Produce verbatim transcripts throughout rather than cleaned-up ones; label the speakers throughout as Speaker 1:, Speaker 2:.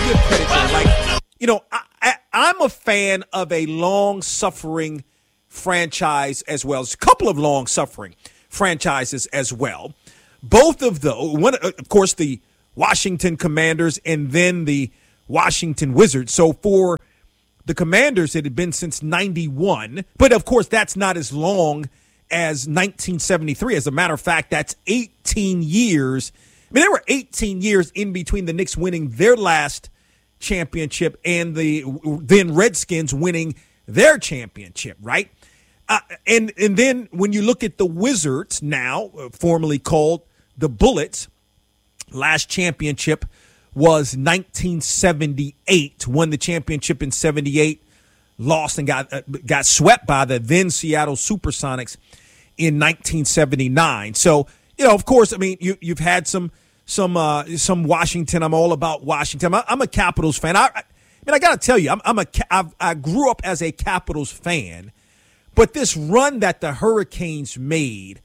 Speaker 1: give credit there. Like, you know, I, I, I'm a fan of a long-suffering franchise as well. There's a couple of long-suffering franchises as well. Both of the, one, of course, the Washington Commanders and then the Washington Wizards. So for the Commanders, it had been since ninety-one. But, of course, that's not as long as nineteen seventy-three. As a matter of fact, that's eighteen years. I mean, there were eighteen years in between the Knicks winning their last championship and the then Redskins winning their championship, right? Uh, and and then when you look at the Wizards now, uh, formerly called the Bullets, last championship was nineteen seventy-eight. Won the championship in seventy-eight, lost and got uh, got swept by the then Seattle Supersonics in nineteen seventy-nine. So, you know, of course, I mean, you you've had some some uh, some Washington. I'm all about Washington. I'm, I'm a Capitals fan. I, I mean, I got to tell you, I'm, I'm a I've, I grew up as a Capitals fan, but this run that the Hurricanes made,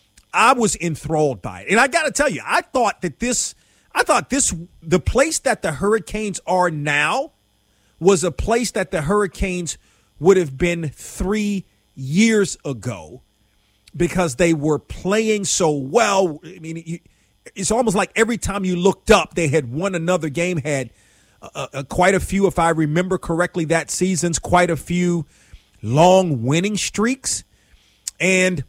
Speaker 1: I was enthralled by it. And I got to tell you, I thought that this, I thought this, the place that the Hurricanes are now was a place that the Hurricanes would have been three years ago because they were playing so well. I mean, you, it's almost like every time you looked up, they had won another game, had uh, uh, quite a few, if I remember correctly, that season's quite a few long winning streaks. And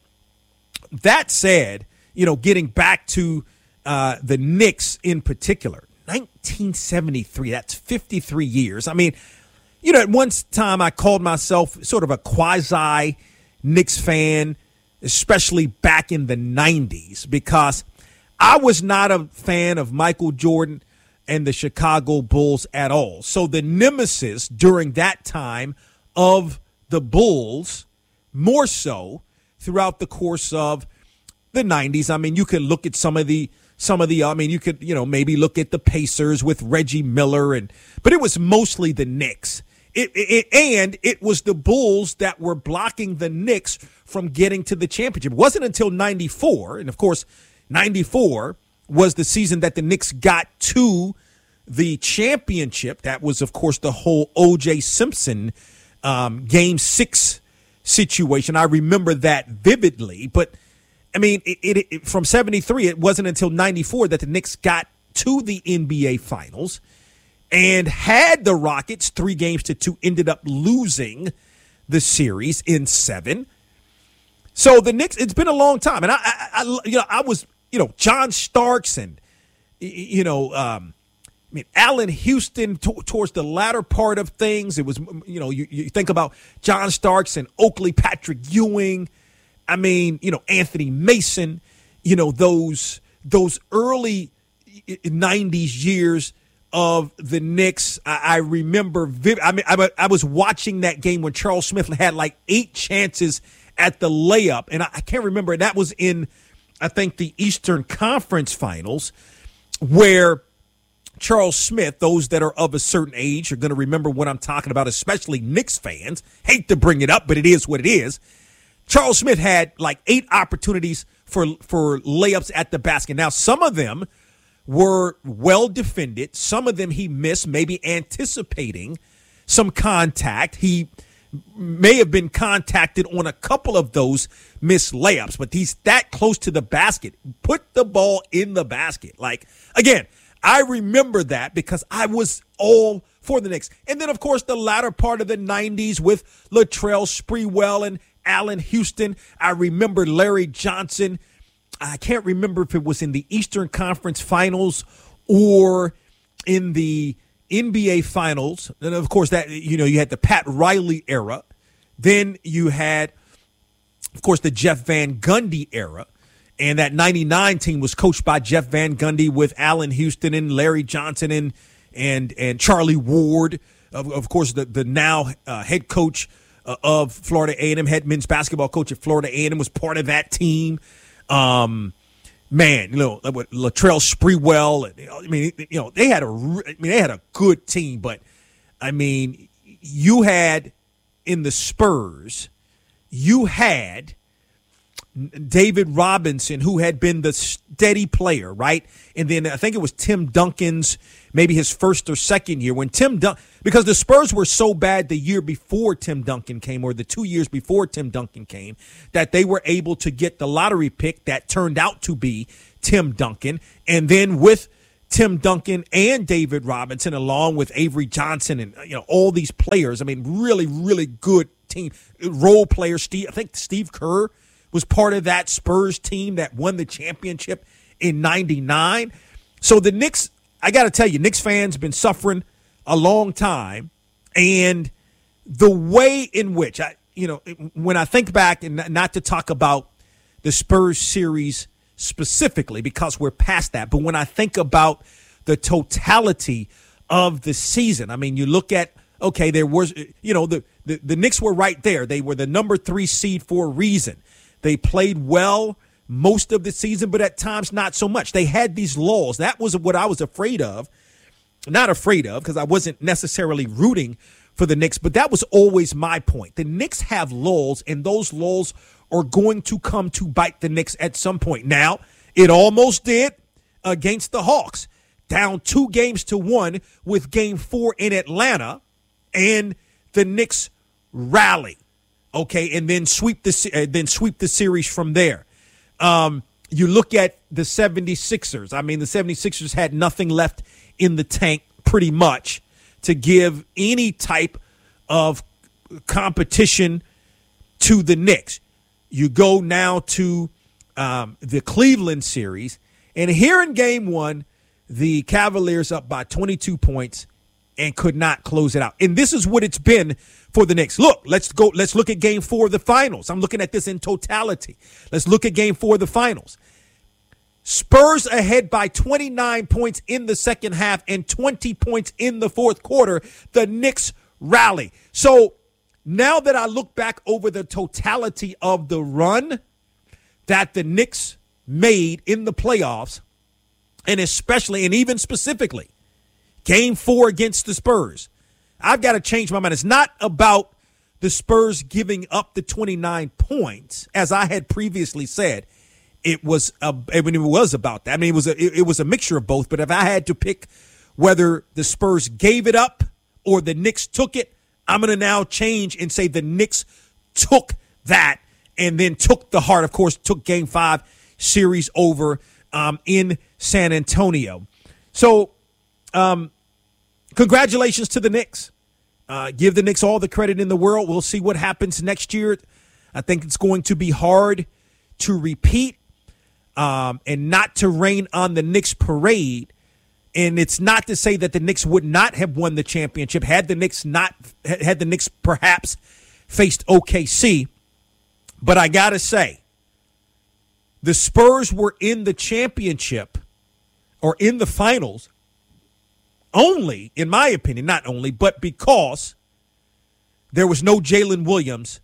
Speaker 1: that said, you know, getting back to uh, the Knicks in particular, nineteen seventy-three, that's fifty-three years. I mean, you know, at one time I called myself sort of a quasi Knicks fan, especially back in the nineties, because I was not a fan of Michael Jordan and the Chicago Bulls at all. So the nemesis during that time of the Bulls, more so throughout the course of the nineties. I mean, you could look at some of the some of the I mean, you could, you know, maybe look at the Pacers with Reggie Miller, and but it was mostly the Knicks. It, it, and it was the Bulls that were blocking the Knicks from getting to the championship. It wasn't until ninety-four, and of course, ninety-four was the season that the Knicks got to the championship. That was, of course, the whole O J Simpson um, game six situation. I remember that vividly. But, I mean, it, it, it, from seventy-three, it wasn't until ninety-four that the Knicks got to the N B A Finals and had the Rockets three games to two, ended up losing the series in seven. So the Knicks, it's been a long time. And I, I, I you know, I was, you know, John Starks and, you know, um, I mean, Allen Houston t- towards the latter part of things. It was, you know, you, you think about John Starks and Oakley, Patrick Ewing. I mean, you know, Anthony Mason, you know, those, those early nineties years of the Knicks. I, I remember, viv- I mean, I, I was watching that game when Charles Smith had like eight chances at the layup. And I, I can't remember. That was in, I think, the Eastern Conference Finals, where Charles Smith, those that are of a certain age are going to remember what I'm talking about, especially Knicks fans. Hate to bring it up, but it is what it is. Charles Smith had like eight opportunities for, for layups at the basket. Now, some of them were well defended. Some of them he missed, maybe anticipating some contact. He may have been contacted on a couple of those missed layups, but he's that close to the basket. Put the ball in the basket. Like, again, I remember that because I was all for the Knicks. And then, of course, the latter part of the nineties with Latrell Sprewell and Allen Houston. I remember Larry Johnson. I can't remember if it was in the Eastern Conference Finals or in the N B A Finals. And, of course, that, you know, you had the Pat Riley era. Then you had, of course, the Jeff Van Gundy era. And that ninety-nine team was coached by Jeff Van Gundy with Allen Houston and Larry Johnson and and and Charlie Ward, of, of course, the, the now uh, head coach uh, of Florida A and M, head men's basketball coach at Florida A and M, was part of that team. Um, man, you know, Latrell Sprewell. I mean, you know, they had a, I mean, they had a good team, but I mean, you had in the Spurs, you had David Robinson, who had been the steady player, right? And then I think it was Tim Duncan's, maybe his first or second year when Tim Duncan, because the Spurs were so bad the year before Tim Duncan came, or the two years before Tim Duncan came, that they were able to get the lottery pick that turned out to be Tim Duncan. And then with Tim Duncan and David Robinson, along with Avery Johnson and, you know, all these players, I mean, really, really good team, role players. Steve, I think Steve Kerr was part of that Spurs team that won the championship in ninety-nine. So the Knicks, I got to tell you, Knicks fans have been suffering a long time. And the way in which, I, you know, when I think back, and not to talk about the Spurs series specifically because we're past that, but when I think about the totality of the season, I mean, you look at, okay, there was, you know, the, the, the Knicks were right there. They were the number three seed for a reason. They played well most of the season, but at times not so much. They had these lulls. That was what I was afraid of. Not afraid of, because I wasn't necessarily rooting for the Knicks, but that was always my point. The Knicks have lulls, and those lulls are going to come to bite the Knicks at some point. Now, it almost did against the Hawks. Down two games to one with game four in Atlanta, and the Knicks rally. Okay, and then sweep the uh, then sweep the series from there. Um, you look at the seventy-sixers. I mean, the seventy-sixers had nothing left in the tank pretty much to give any type of competition to the Knicks. You go now to um, the Cleveland series, and here in game one, the Cavaliers up by twenty-two points and could not close it out. And this is what it's been for the Knicks. Look, let's go. Let's look at game four of the finals. I'm looking at this in totality. Let's look at game four of the finals. Spurs ahead by twenty-nine points in the second half and twenty points in the fourth quarter. The Knicks rally. So now that I look back over the totality of the run that the Knicks made in the playoffs, and especially and even specifically game four against the Spurs, I've got to change my mind. It's not about the Spurs giving up the twenty-nine points, as I had previously said. It was a, I mean, it was about that. I mean, it was a, it, it was a mixture of both. But if I had to pick whether the Spurs gave it up or the Knicks took it, I'm going to now change and say the Knicks took that and then took the heart. Of course, took Game Five series over um, in San Antonio. So, um, congratulations to the Knicks. Uh, give the Knicks all the credit in the world. We'll see what happens next year. I think it's going to be hard to repeat. Um, and not to rain on the Knicks parade. And it's not to say that the Knicks would not have won the championship had the Knicks not had the Knicks perhaps faced O K C. But I got to say, the Spurs were in the championship or in the finals only, in my opinion, not only, but because there was no Jalen Williams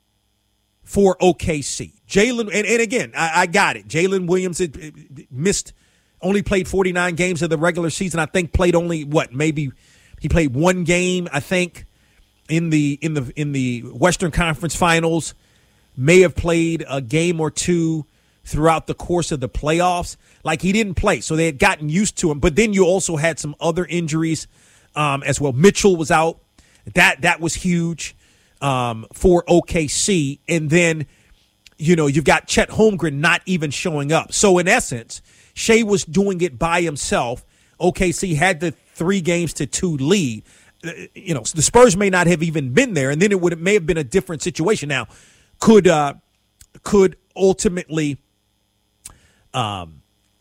Speaker 1: for O K C. Jalen, and, and again, I, I got it. Jalen Williams it, it missed, only played forty-nine games of the regular season. I think played only what, maybe he played one game. I think in the in the in the Western Conference Finals. May have played a game or two throughout the course of the playoffs. Like he didn't play, so they had gotten used to him. But then you also had some other injuries um, as well. Mitchell was out. That that was huge um, for O K C, and then. You know, you've got Chet Holmgren not even showing up. So, in essence, Shea was doing it by himself. O K C had the three games to two lead. You know, the Spurs may not have even been there, and then it would have, may have been a different situation. Now, could uh, could ultimately um,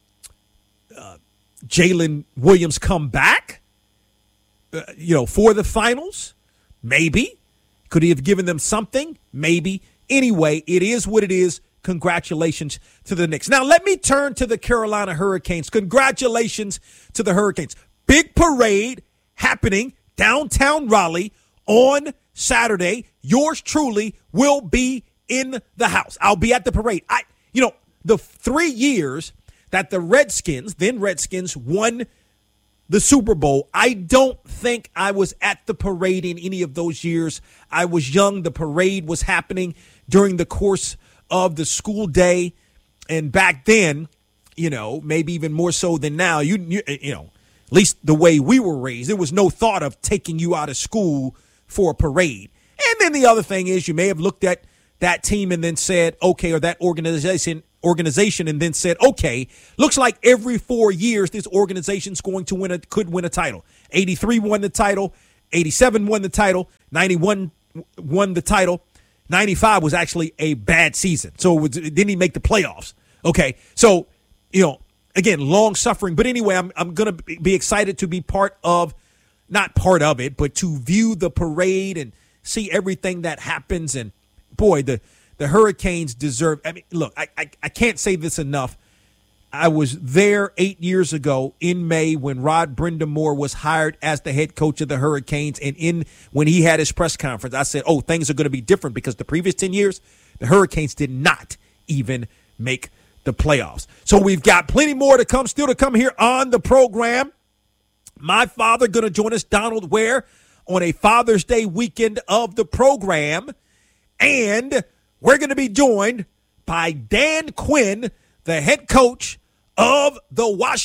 Speaker 1: uh, Jalen Williams come back, uh, you know, for the finals? Maybe. Could he have given them something? Maybe. Anyway, it is what it is. Congratulations to the Knicks. Now, let me turn to the Carolina Hurricanes. Congratulations to the Hurricanes. Big parade happening downtown Raleigh on Saturday. Yours truly will be in the house. I'll be at the parade. I, you know, the three years that the Redskins, then Redskins, won the Super Bowl, I don't think I was at the parade in any of those years. I was young. The parade was happening during the course of the school day. And back then, you know, maybe even more so than now, you, you you know, at least the way we were raised, there was no thought of taking you out of school for a parade. And then the other thing is, you may have looked at that team and then said, okay, or that organization organization and then said, okay, looks like every four years this organization's going to win a could win a title. eighty-three won the title, eighty-seven won the title, ninety-one won the title. ninety-five was actually a bad season, so it, was, it didn't even make the playoffs. Okay, so you know, again, long suffering. But anyway, I'm I'm gonna be excited to be part of, not part of it, but to view the parade and see everything that happens. And boy, the the Hurricanes deserve. I mean, look, I I, I can't say this enough. I was there eight years ago in May when Rod Brindamore was hired as the head coach of the Hurricanes. And in when he had his press conference, I said, oh, things are going to be different because the previous ten years, the Hurricanes did not even make the playoffs. So we've got plenty more to come, still to come here on the program. My father going to join us, Donald Ware, on a Father's Day weekend of the program. And we're going to be joined by Dan Quinn, the head coach of the Washington